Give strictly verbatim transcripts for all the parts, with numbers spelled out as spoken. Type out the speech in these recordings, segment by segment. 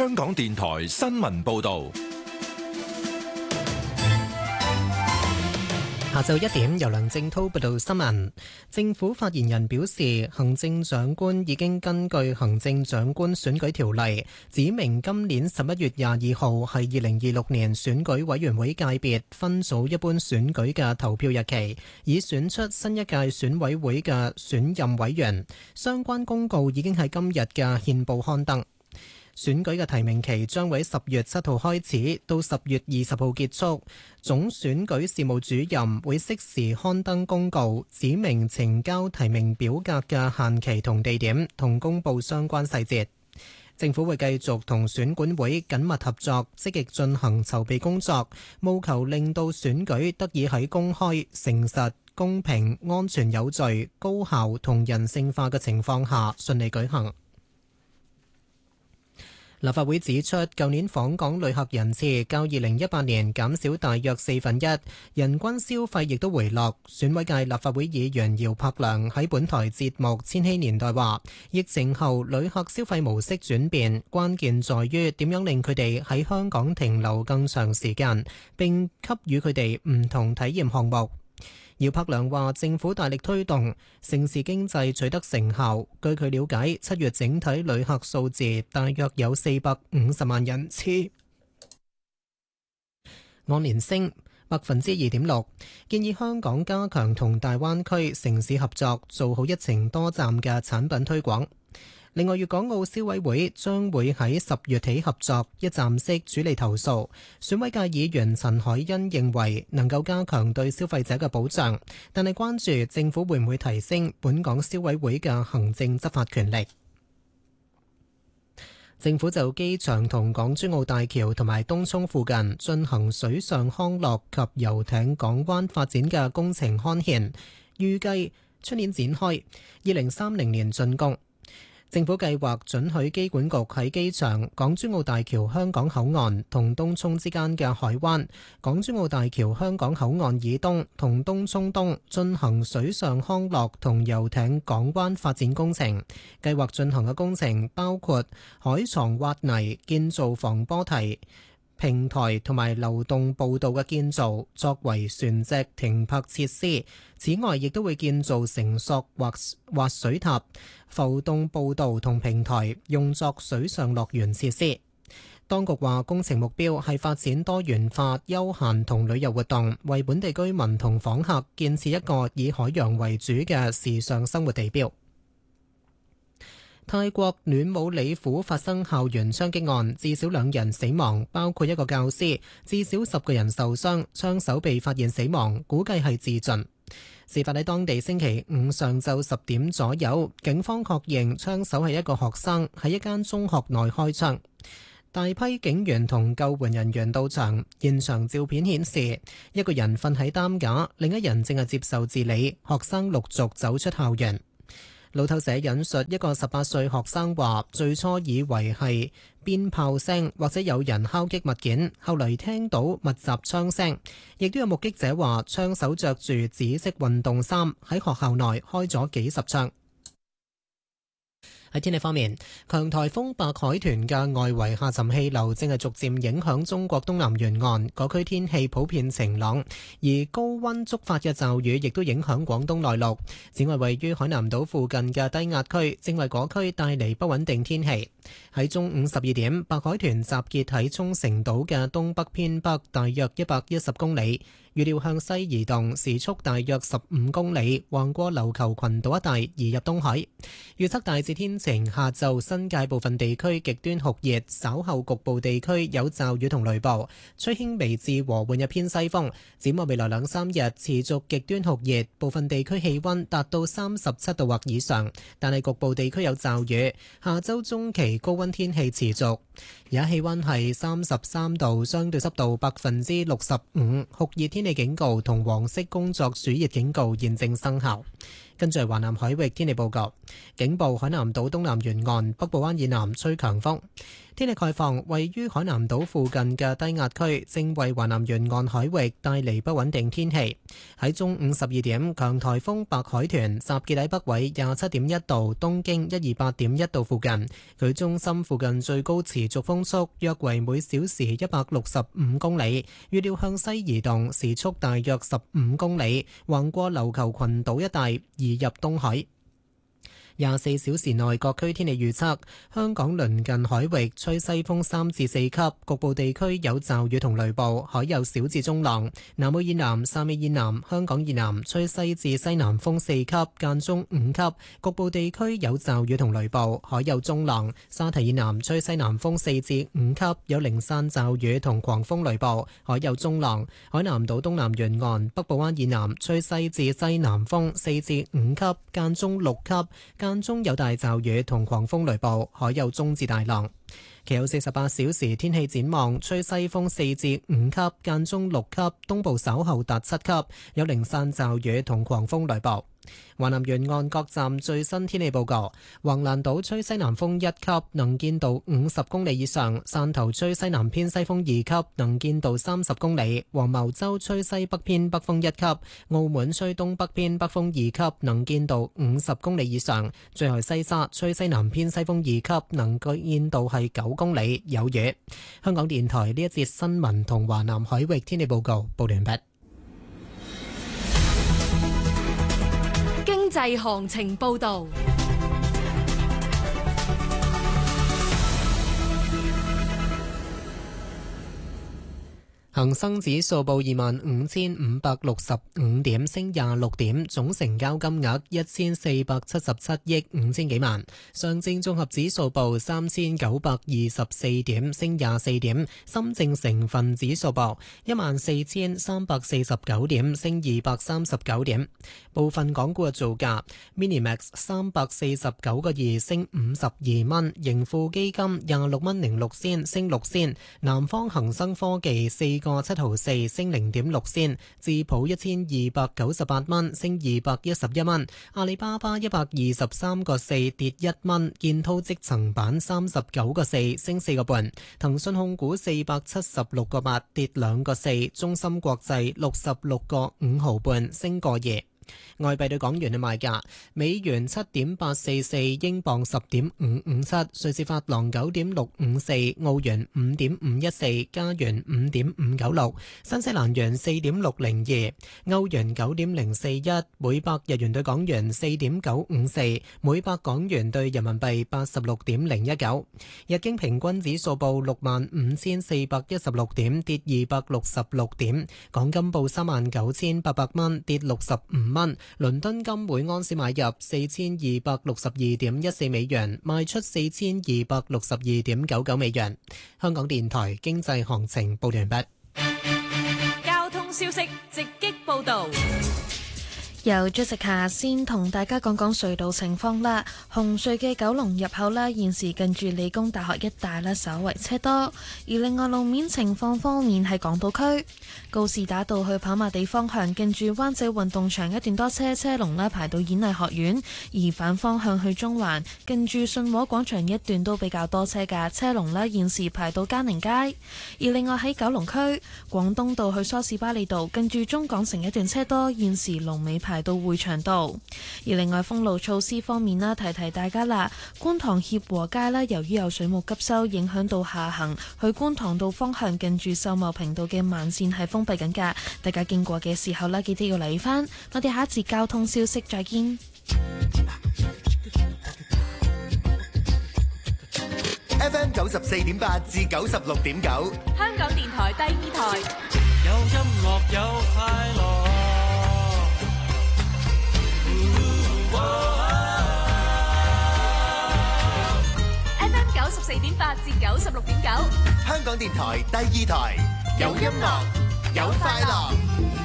香港電台新聞報道。 下晝一點，由梁正滔報道新聞。政府發言人表示，行政長官已經根據行政長官選舉條例，指明今年十一月廿二號係二零二六年選舉委員會界別分組一般選舉嘅投票日期，以選出新一屆選委會嘅選任委員。相關公告已經喺今日嘅憲報刊登。選舉嘅提名期將喺十月七號開始，到十月二十號結束。總選舉事務主任會適時刊登公告，指明呈交提名表格嘅限期同地點，同公佈相關細節。政府會繼續同選管會緊密合作，積極進行籌備工作，務求令到選舉得以喺公開、誠實、公平、安全有序、高效同人性化嘅情況下順利舉行。立法會指出，舊年訪港旅客人次較二零一八年減少大約四分一，人均消費亦都回落。選委界立法會議員姚柏良喺本台節目《千禧年代》話，疫情後旅客消費模式轉變，關鍵在於點樣令佢哋喺香港停留更長時間，並給予佢哋唔同體驗項目。姚柏良話：政府大力推動城市經濟取得成效。據佢了解，七月整體旅客數字大約有四百五十萬人次，按年升百分之二點六。建議香港加強同大灣區城市合作，做好一程多站嘅產品推廣。另外，粵港澳消委會將會喺十月起合作一站式處理投訴。選委界議員陳凱欣認為能夠加強對消費者嘅保障，但係關注政府會唔會提升本港消委會嘅行政執法權力。政府就機場同港珠澳大橋同埋東涌附近進行水上康樂及遊艇港灣發展嘅工程刊憲，預計出年展開，二零三零年竣工。政府計劃准許機管局喺機場、港珠澳大橋香港口岸同東涌之間嘅海灣、港珠澳大橋香港口岸以東同東涌東進行水上康樂同遊艇港灣發展工程。計劃進行嘅工程包括海床挖泥、建造防波堤、平台同埋流動步道嘅建造，作為船隻停泊設施。此外，亦都會建造繩索或滑水塔、浮動步道同平台，用作水上樂園設施。當局話，工程目標係發展多元化休閒同旅遊活動，為本地居民同訪客建設一個以海洋為主嘅時尚生活地標。泰國暖武里府發生校園槍擊案，至少兩人死亡，包括一個教師，至少十個人受傷，槍手被發現死亡，估計係自盡。事發喺當地星期五上晝十點左右，警方確認槍手係一個學生，喺一間中學內開槍。大批警員同救援人員到場，現場照片顯示一個人瞓喺擔架，另一人正係接受治理，學生陸續走出校園。路透社引述一個十八歲學生話，最初以為係鞭炮聲或者有人敲擊物件，後嚟聽到密集槍聲。亦都有目擊者話，槍手着住紫色運動衫，喺學校內開咗幾十槍。喺天氣方面，強颱風白海豚嘅外圍下沉氣流正係逐漸影響中國東南沿岸，嗰區天氣普遍晴朗，而高溫觸發嘅驟雨亦都影響廣東內陸。此外，位於海南島附近嘅低壓區正為嗰區帶嚟不穩定天氣。喺中午十二點，白海豚集結喺沖繩島嘅東北偏北大約一百一十公里，預料向西移動，時速大約十五公里，橫過琉球群島一帶移入東海。預測大致天晴，下晝新界部分地區極端酷熱，稍後局部地區有驟雨同雷暴，吹輕微至和緩一偏西風。展望未來兩三日持續極端酷熱，部分地區氣溫達到三十七度或以上，但係局部地區有驟雨。下周中期高溫天氣持續，而家氣溫係三十三度，相對濕度百分之六十五，酷熱天氣警告同黃色工作暑熱警告現正生效。跟住係華南海域天氣報告，警報海南島東南沿岸北部灣以南吹強風。天氣概況，位於海南島附近嘅低壓區正為華南沿岸海域帶嚟不穩定天氣。喺中午十二點，強颱風白海豚集結喺北緯廿七點一度、東經一二八點一度附近，佢中心附近最高持持續風速約為每小時一百六十五公里，預料向西移動，時速大約十五公里，橫過琉球群島一帶，移入東海。廿四小時內各區天氣預測：香港鄰近海域吹西風三至四級，局部地區有驟雨同雷暴，海有小至中浪。南澳以南、汕尾以南、香港以南吹西至西南風四級，間中五級，局部地區有驟雨同雷暴，海有中浪。沙堤以南吹西南風四至五級，有零散驟雨同狂風雷暴，海有中浪。海南島東南沿岸、北部灣以南吹西至西南風四至五級，間中六級。間中有大驟雨同狂風雷暴，海有中至大浪。其後四十八小時天氣展望，吹西風四至五級，間中六級，東部稍後達七級，有零散驟雨同狂風雷暴。華南沿岸各站最新天氣報告：橫瀾島吹西南風一級，能見度五十公里以上；汕頭吹西南偏西風二級，能見度三十公里；黃茅洲吹西北偏北風一級；澳門吹東北偏北風二級，能見度五十公里以上；最後西沙吹西南偏西風二級，能見度係九公里，有雨。香港電台呢一節新聞同華南海域天氣報告報完畢。 經濟行情報道。 恒生指數報二萬五千五百六十五點，升廿六點，總成交金額一千四百七十七億五千幾萬。上證綜合指數報三千九百二十四點，升廿四點。深證成分指數報一萬四千三百四十九點，升二百三十九點。部分港股嘅造價 ：Minimax 三百四十九個二，升五十二蚊；盈富基金廿六蚊零六仙，升六仙；南方恒生科技四個七毫四，升零點六仙；智普一千二百九十八蚊，升二百一十一蚊；阿里巴巴一百二十三個四，跌一蚊；建滔積層板三十九個四，升四個半；騰訊控股四百七十六個八，跌兩個四；中芯國際六十六個五毫半，升個二。外幣對港元嘅賣價：美元七點八四四，英鎊十點五五七，瑞士法郎九點六五四，澳元五點五一四，加元五點五九六，新西蘭元四點六零二，歐元九點零四一，每百日元對港元四點九五四，每百港元對人民幣八十六點零一九。日經平均指數報六萬五千四百一十六點，跌二百六十六點。港金報三萬九千八百蚊，跌六十五蚊。倫敦金每安士買入四千二百六十二點一四美元，賣出四千二百六十二點九九美元。香港電台經濟行情報完畢。 交通消息直擊報道。 由 Jessica 先同大家講講隧道情況啦。紅隧嘅九龍入口啦，現時近住理工大學一帶啦，稍為車多。而另外路面情況方面，喺港島區告士打道去跑馬地方向，近住灣仔運動場一段多車，車龍啦排到演藝學院；而反方向去中環，近住信和廣場一段都比較多車㗎，車龍啦現時排到嘉寧街。而另外喺九龍區廣東道去梳士巴利道，近住中港城一段車多，現時龍尾排排到匯祥道。而另外封路措施方面啦，提提大家啦，觀塘協和街啦，由於有水務急修，影響到下行去觀塘道方向，近住秀茂坪道嘅慢線係封閉緊噶，大家經過嘅時候啦，記得要留意翻。我哋下一節交通消息再見。 F M 九十四點八至九十六點九， 香港電台第二台， 有音樂有快樂。 F M 九十四點八至九十六點九， 香港電台第二台，有音樂有快樂。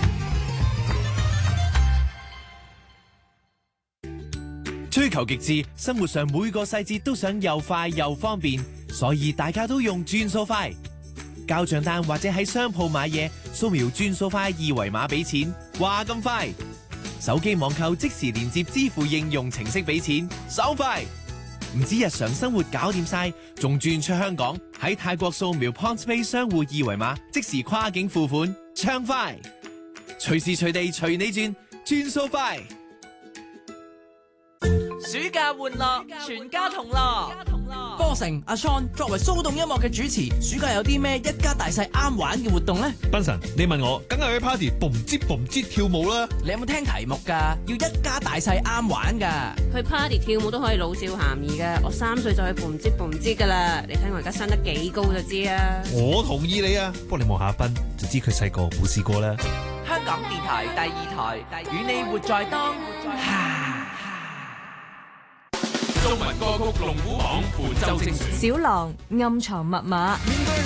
追求極致，生活上每個細節都想又快又方便，所以大家都用轉數快。交賬單或者喺商鋪買嘢，掃描轉數快二維碼俾錢，話咁快。手機網購即時連接支付應用程式俾錢，爽快。唔止日常生活搞掂晒，仲轉出香港，喺泰國掃描 PointsPay 商戶二維碼，即時跨境付款，暢快。隨時隨地隨你轉，轉數快。 暑假玩樂，全家同樂。 波成阿 Sean 作為騷動音樂嘅主持，暑假有啲咩一家大細啱玩嘅活動呢？ 斌神，你問我，梗係去 party boom 唧 boom 唧跳舞啦！ 你有冇聽題目㗎？要一家大細啱玩㗎。 去 party 跳舞都可以老少咸宜㗎。我三歲就去 boom 唧 boom 唧㗎啦。你睇我而家生得幾高就知啊！ 我同意你啊，不過你望下斌就知佢細個冇試過啦。 香港電台第二台，與你活在當。 中文歌曲龍虎榜伴周精選。 小狼暗藏密碼。